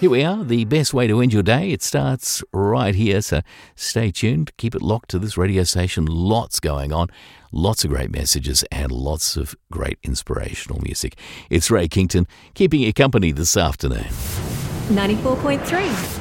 Here we are, the best way to end your day. It starts right here, so stay tuned. Keep it locked to this radio station. Lots going on, lots of great messages and lots of great inspirational music. It's Ray Kington keeping you company this afternoon. 94.3